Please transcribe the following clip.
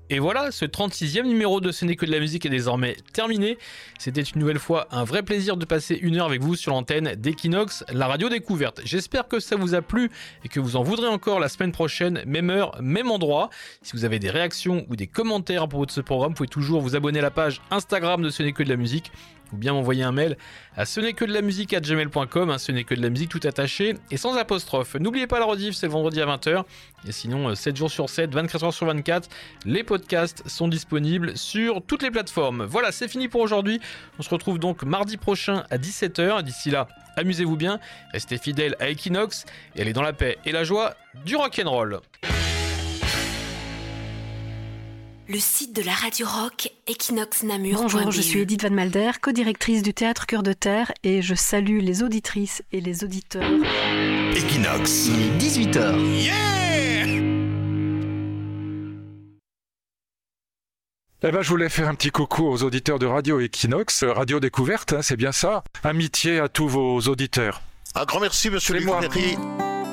Et voilà, ce 36e numéro de Ce n'est que de la musique est désormais terminé. C'était une nouvelle fois un vrai plaisir de passer une heure avec vous sur l'antenne d'Equinox, la radio découverte. J'espère que ça vous a plu et que vous en voudrez encore la semaine prochaine, même heure, même endroit. Si vous avez des réactions ou des commentaires à propos de ce programme, vous pouvez toujours vous abonner à la page Instagram de Ce n'est que de la musique, ou bien m'envoyer un mail à ce n'est que de la musique@gmail.com, ce n'est que de la musique tout attaché et sans apostrophe. N'oubliez pas la rediff, c'est le vendredi à 20h. Et sinon, 7 jours sur 7, 24 heures sur 24, les podcasts sont disponibles sur toutes les plateformes. Voilà, c'est fini pour aujourd'hui. On se retrouve donc mardi prochain à 17h. D'ici là, amusez-vous bien, restez fidèles à Equinox et allez dans la paix et la joie du rock'n'roll. Le site de la radio rock, Equinox Namur. Bonjour, je suis Edith Van Malder, co-directrice du Théâtre Cœur de Terre, et je salue les auditrices et les auditeurs. Equinox, il est 18h. Yeah! Eh ben, je voulais faire un petit coucou aux auditeurs de Radio Equinox, Radio Découverte, hein, c'est bien ça. Amitié à tous vos auditeurs. Un grand merci, monsieur C'est moi. Luc Ferry.